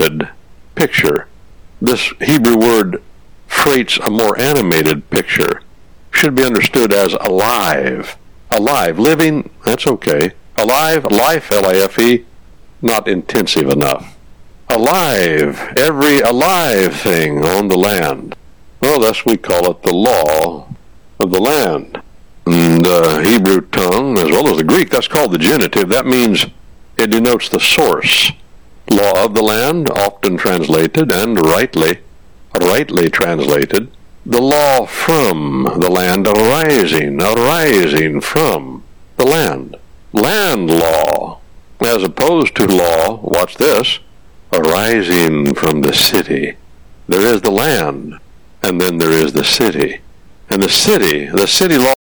animated picture. This Hebrew word freights a more animated picture. Should be understood as alive. Alive, living, that's okay. Alive, life, L-I-F-E, not intensive enough. Alive, every alive thing on the land. Well, thus we call it the law of the land. In the Hebrew tongue, as well as the Greek, that's called the genitive. That means it denotes the source. Law of the land, often translated, and rightly translated, the law from the land, arising from the land. Land law, as opposed to law, watch this, arising from the city. There is the land, and then there is the city. And the city law